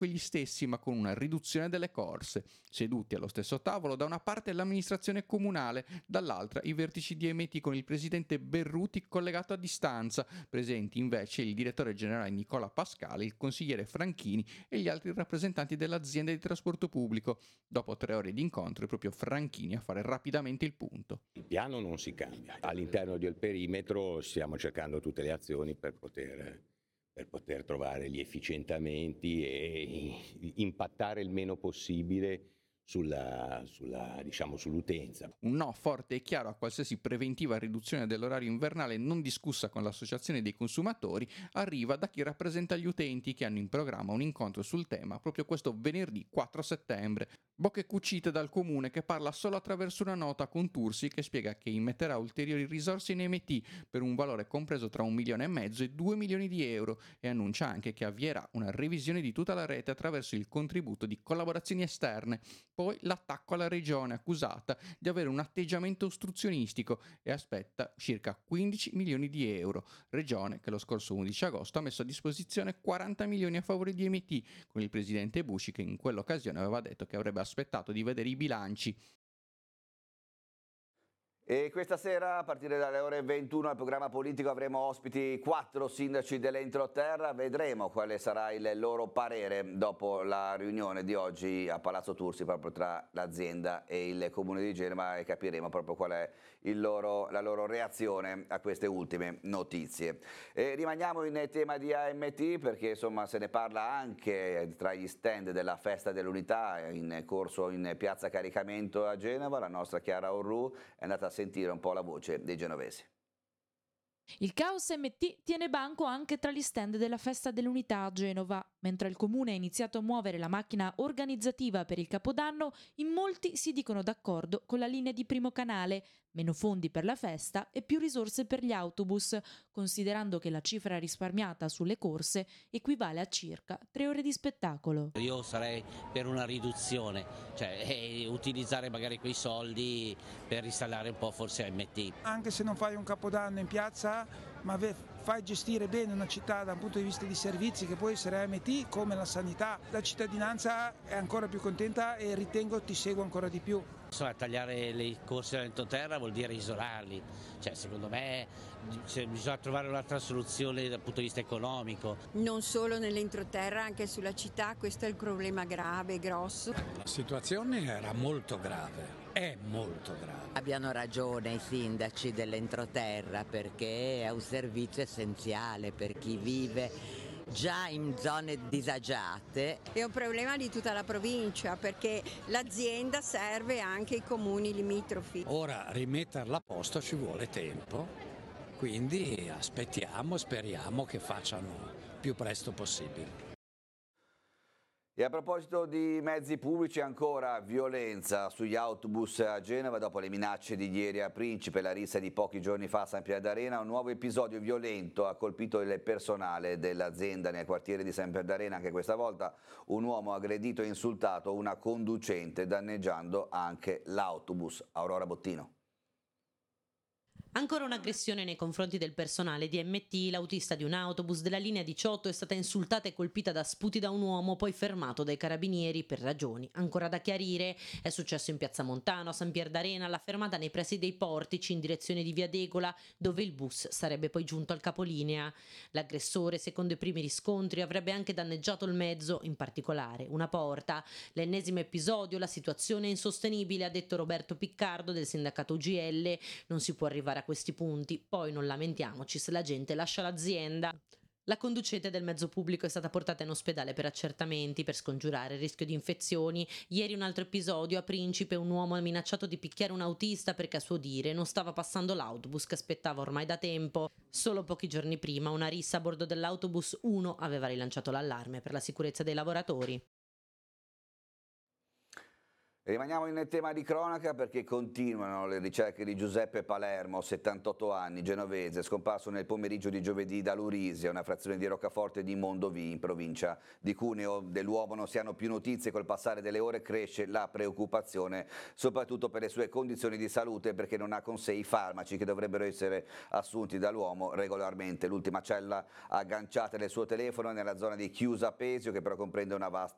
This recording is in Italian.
quegli stessi ma con una riduzione delle corse. Seduti allo stesso tavolo da una parte l'amministrazione comunale, dall'altra i vertici di EMT con il presidente Berruti collegato a distanza, presenti invece il direttore generale Nicola Pascale, il consigliere Franchini e gli altri rappresentanti dell'azienda di trasporto pubblico. Dopo 3 ore di incontro è proprio Franchini a fare rapidamente il punto. Il piano non si cambia, all'interno del perimetro stiamo cercando tutte le azioni per poter trovare gli efficientamenti e impattare il meno possibile sull'utenza. Un no forte e chiaro a qualsiasi preventiva riduzione dell'orario invernale non discussa con l'associazione dei consumatori arriva da chi rappresenta gli utenti che hanno in programma un incontro sul tema proprio questo venerdì 4 settembre. Bocche cucite dal comune che parla solo attraverso una nota con Tursi che spiega che immetterà ulteriori risorse in EMT per un valore compreso tra 1,5 milioni e 2 milioni di euro e annuncia anche che avvierà una revisione di tutta la rete attraverso il contributo di collaborazioni esterne. Poi l'attacco alla regione accusata di avere un atteggiamento ostruzionistico e aspetta circa 15 milioni di euro. Regione che lo scorso 11 agosto ha messo a disposizione 40 milioni a favore di EMT, con il presidente Busci che in quell'occasione aveva detto che avrebbe aspettato di vedere i bilanci. E questa sera, a partire dalle ore 21, al programma politico avremo ospiti 4 sindaci dell'entroterra. Vedremo quale sarà il loro parere dopo la riunione di oggi a Palazzo Tursi, proprio tra l'azienda e il comune di Genova, e capiremo proprio qual è la loro reazione a queste ultime notizie. E rimaniamo in tema di AMT perché insomma se ne parla anche tra gli stand della Festa dell'Unità in corso in Piazza Caricamento a Genova. La nostra Chiara Orru è andata a sentire un po' la voce dei genovesi. Il caos MT tiene banco anche tra gli stand della Festa dell'Unità a Genova. Mentre il comune ha iniziato a muovere la macchina organizzativa per il Capodanno, in molti si dicono d'accordo con la linea di primo canale, meno fondi per la festa e più risorse per gli autobus, considerando che la cifra risparmiata sulle corse equivale a circa 3 ore di spettacolo. Io sarei per una riduzione, cioè utilizzare magari quei soldi per installare un po' forse AMT. Anche se non fai un Capodanno in piazza, ma fai gestire bene una città da un punto di vista di servizi, che può essere AMT come la sanità, la cittadinanza è ancora più contenta e ritengo ti segua ancora di più. Insomma, tagliare le corse dall'entroterra vuol dire isolarli, cioè secondo me bisogna trovare un'altra soluzione dal punto di vista economico. Non solo nell'entroterra, anche sulla città, questo è il problema grave, grosso. La situazione era molto grave, è molto grave. Abbiano ragione i sindaci dell'entroterra perché è un servizio essenziale per chi vive già in zone disagiate. È un problema di tutta la provincia perché l'azienda serve anche i comuni limitrofi. Ora rimetterla a posto ci vuole tempo, quindi aspettiamo, speriamo che facciano più presto possibile. E a proposito di mezzi pubblici, ancora violenza sugli autobus a Genova dopo le minacce di ieri a Principe, la rissa di pochi giorni fa a San Pier d'Arena. Un nuovo episodio violento ha colpito il personale dell'azienda nel quartiere di San Pier d'Arena, anche questa volta un uomo ha aggredito e insultato una conducente danneggiando anche l'autobus. Aurora Bottino. Ancora un'aggressione nei confronti del personale di MT, l'autista di un autobus della linea 18 è stata insultata e colpita da sputi da un uomo, poi fermato dai carabinieri per ragioni ancora da chiarire. È successo in Piazza Montano, a San Pier d'Arena, alla fermata nei pressi dei Portici in direzione di Via Degola, dove il bus sarebbe poi giunto al capolinea. L'aggressore, secondo i primi riscontri, avrebbe anche danneggiato il mezzo, in particolare una porta. L'ennesimo episodio, la situazione è insostenibile, ha detto Roberto Piccardo del sindacato UGL. Non si può arrivare a questi punti, poi non lamentiamoci se la gente lascia l'azienda. La conducente del mezzo pubblico è stata portata in ospedale per accertamenti per scongiurare il rischio di infezioni. Ieri un altro episodio a Principe, un uomo ha minacciato di picchiare un autista perché a suo dire non stava passando l'autobus che aspettava ormai da tempo. Solo pochi giorni prima una rissa a bordo dell'autobus 1 aveva rilanciato l'allarme per la sicurezza dei lavoratori. Rimaniamo in tema di cronaca perché continuano le ricerche di Giuseppe Palermo, 78 anni, genovese, scomparso nel pomeriggio di giovedì da Lurisia, una frazione di Roccaforte di Mondovì, in provincia di Cuneo. Dell'uomo non si hanno più notizie, col passare delle ore cresce la preoccupazione, soprattutto per le sue condizioni di salute, perché non ha con sé i farmaci che dovrebbero essere assunti dall'uomo regolarmente. L'ultima cella agganciata del suo telefono è nella zona di Chiusa Pesio, che però comprende una vasta